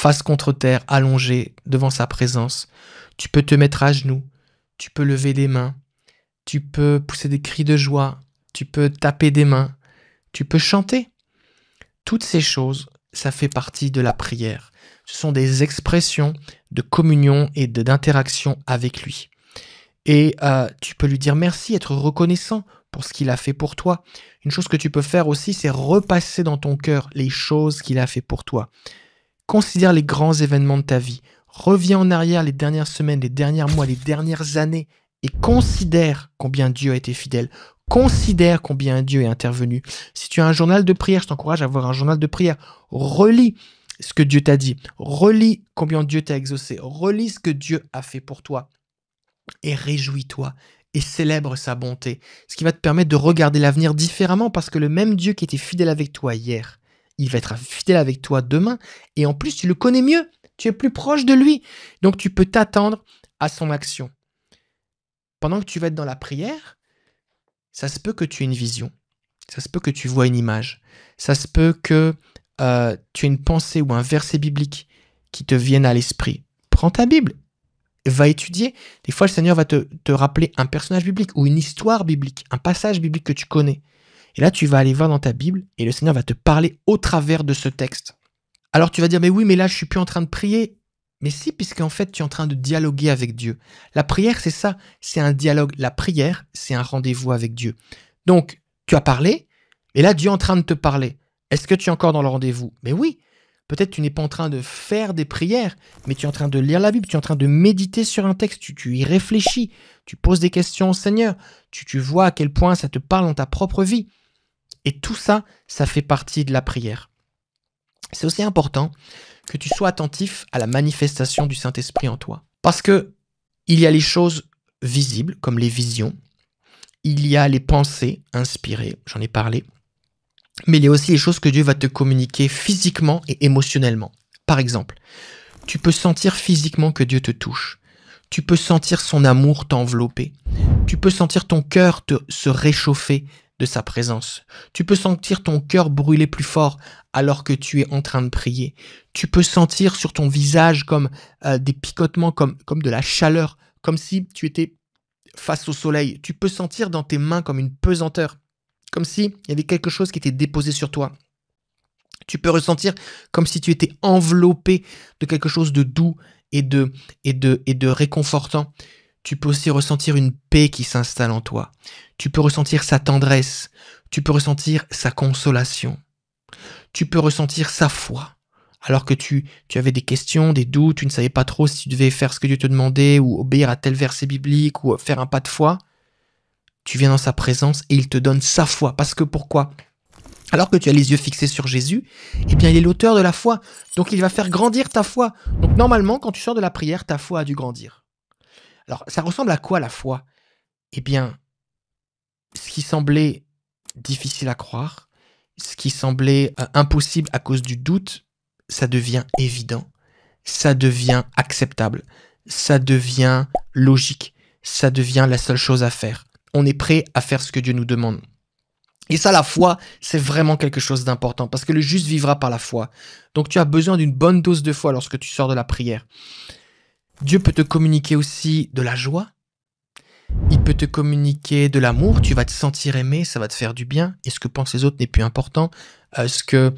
face contre terre, allongé devant sa présence. Tu peux te mettre à genoux, tu peux lever les mains, tu peux pousser des cris de joie, tu peux taper des mains, tu peux chanter. Toutes ces choses, ça fait partie de la prière. Ce sont des expressions de communion et d'interaction avec lui. Et tu peux lui dire merci, être reconnaissant pour ce qu'il a fait pour toi. Une chose que tu peux faire aussi, c'est repasser dans ton cœur les choses qu'il a fait pour toi. Considère les grands événements de ta vie. Reviens en arrière les dernières semaines, les derniers mois, les dernières années et considère combien Dieu a été fidèle. Considère combien Dieu est intervenu. Si tu as un journal de prière, je t'encourage à avoir un journal de prière. Relis ce que Dieu t'a dit. Relis combien Dieu t'a exaucé. Relis ce que Dieu a fait pour toi. Et réjouis-toi et célèbre sa bonté. Ce qui va te permettre de regarder l'avenir différemment parce que le même Dieu qui était fidèle avec toi hier, il va être fidèle avec toi demain. Et en plus, tu le connais mieux. Tu es plus proche de lui. Donc, tu peux t'attendre à son action. Pendant que tu vas être dans la prière, ça se peut que tu aies une vision. Ça se peut que tu vois une image. Ça se peut que tu aies une pensée ou un verset biblique qui te vienne à l'esprit. Prends ta Bible. Va étudier. Des fois, le Seigneur va te rappeler un personnage biblique ou une histoire biblique, un passage biblique que tu connais. Et là, tu vas aller voir dans ta Bible et le Seigneur va te parler au travers de ce texte. Alors tu vas dire, mais oui, mais là, je suis plus en train de prier. Mais si, puisqu'en fait, tu es en train de dialoguer avec Dieu. La prière, c'est ça, c'est un dialogue. La prière, c'est un rendez-vous avec Dieu. Donc, tu as parlé, et là, Dieu est en train de te parler. Est-ce que tu es encore dans le rendez-vous? Mais oui. Peut-être tu n'es pas en train de faire des prières, mais tu es en train de lire la Bible, tu es en train de méditer sur un texte, tu y réfléchis, tu poses des questions au Seigneur, tu vois à quel point ça te parle dans ta propre vie. Et tout ça, ça fait partie de la prière. C'est aussi important que tu sois attentif à la manifestation du Saint-Esprit en toi. Parce que il y a les choses visibles, comme les visions, il y a les pensées inspirées, j'en ai parlé, mais il y a aussi les choses que Dieu va te communiquer physiquement et émotionnellement. Par exemple, tu peux sentir physiquement que Dieu te touche. Tu peux sentir son amour t'envelopper. Tu peux sentir ton cœur se réchauffer de sa présence. Tu peux sentir ton cœur brûler plus fort alors que tu es en train de prier. Tu peux sentir sur ton visage comme des picotements, comme de la chaleur, comme si tu étais face au soleil. Tu peux sentir dans tes mains comme une pesanteur. Comme s'il y avait quelque chose qui était déposé sur toi. Tu peux ressentir comme si tu étais enveloppé de quelque chose de doux et de réconfortant. Tu peux aussi ressentir une paix qui s'installe en toi. Tu peux ressentir sa tendresse. Tu peux ressentir sa consolation. Tu peux ressentir sa foi. Alors que tu avais des questions, des doutes, tu ne savais pas trop si tu devais faire ce que Dieu te demandait ou obéir à tel verset biblique ou faire un pas de foi. Tu viens dans sa présence et il te donne sa foi. Parce que pourquoi? Alors que tu as les yeux fixés sur Jésus, eh bien, il est l'auteur de la foi. Donc, il va faire grandir ta foi. Donc, normalement, quand tu sors de la prière, ta foi a dû grandir. Alors, ça ressemble à quoi la foi? Eh bien, ce qui semblait difficile à croire, ce qui semblait impossible à cause du doute, ça devient évident, ça devient acceptable, ça devient logique, ça devient la seule chose à faire. On est prêt à faire ce que Dieu nous demande. Et ça, la foi, c'est vraiment quelque chose d'important parce que le juste vivra par la foi. Donc tu as besoin d'une bonne dose de foi lorsque tu sors de la prière. Dieu peut te communiquer aussi de la joie. Il peut te communiquer de l'amour. Tu vas te sentir aimé, ça va te faire du bien. Et ce que pensent les autres n'est plus important. Le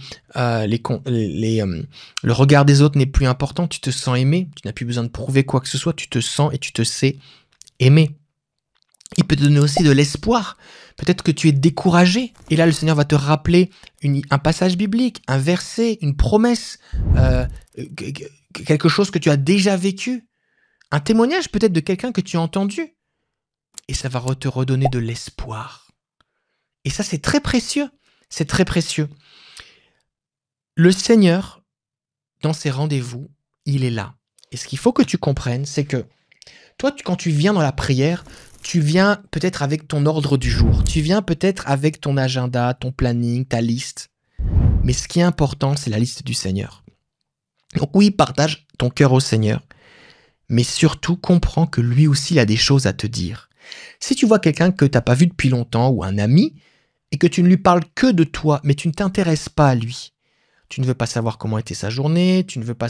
regard des autres n'est plus important. Tu te sens aimé. Tu n'as plus besoin de prouver quoi que ce soit. Tu te sens et tu te sais aimé. Il peut te donner aussi de l'espoir. Peut-être que tu es découragé. Et là, le Seigneur va te rappeler un passage biblique, un verset, une promesse, quelque chose que tu as déjà vécu. Un témoignage peut-être de quelqu'un que tu as entendu. Et ça va te redonner de l'espoir. Et ça, c'est très précieux. C'est très précieux. Le Seigneur, dans ses rendez-vous, il est là. Et ce qu'il faut que tu comprennes, c'est que toi, quand tu viens dans la prière, tu viens peut-être avec ton ordre du jour. Tu viens peut-être avec ton agenda, ton planning, ta liste. Mais ce qui est important, c'est la liste du Seigneur. Donc oui, partage ton cœur au Seigneur. Mais surtout, comprends que lui aussi, il a des choses à te dire. Si tu vois quelqu'un que tu n'as pas vu depuis longtemps ou un ami, et que tu ne lui parles que de toi, mais tu ne t'intéresses pas à lui, tu ne veux pas savoir comment était sa journée, tu ne veux pas